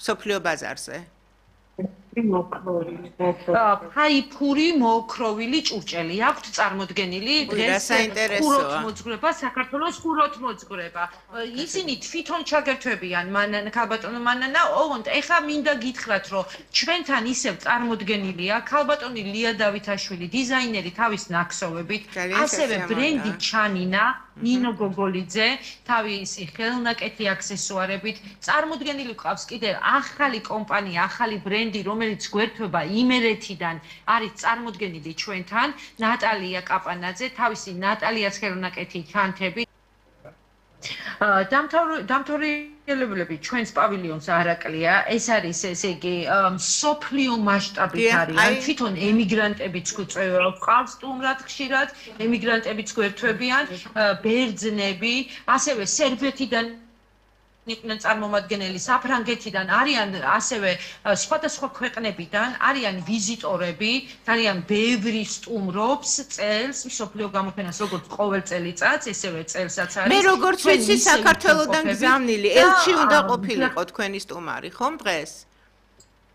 სოფლიო ბაზარზე? ფაიფური მოოქროვილი ჭურჭელი აქვთ წარმოდგენილი დღეს ხუროთმოძღვრება საქართველოს ხუროთმოძღვრება ისინი თვითონ ჩაგერთვებიან მანან ქალბატონო მანანა ოღონდ ეხა მინდა გითხრათ რომ ჩვენთან ისევ წარმოდგენილია ქალბატონი ლია დავითაშვილი დიზაინერი თავის ნაკსოვებით ასევე ბრენდი ჩანინა ნინო გოგოლიძე თავისი ხელნაკეთი აქსესუარებით წარმოდგენილი ყავს კიდევ ახალი კომპანია ახალი ბრენდი რომელიც გვერდება იმერეთიდან არის წარმოდგენილი ჩვენთან ნატალია კაპანაძე თავისი ნატალიას ხელნაკეთი ჩანთები დამთავრებულები ჩვენს პავილიონს არაკლია ეს არის ესე იგი სოფლიო მასშტაბით არიან თვითონ ემიგრანტებიც გვყავს სტუმრად ხშირად ემიგრანტებიც გვერთვებიან ბერძნები ასევე სერბეთიდან იყვნენ წარმომადგენელი საფრანგეთიდან არიან ასევე სხვადასხვა ქვეყნებიდან არიან ვიზიტორები ძალიან ბევრი სტუმრობს წელს მსოფლიო გამოფენას როგორც ყოველ წელიწადს ესევე წელსაც არის მე როგორც ვიცი საქართველოსდან გზავნილი ელჩი უნდა ყოფილიყო თქვენი სტუმარი ხომ დღეს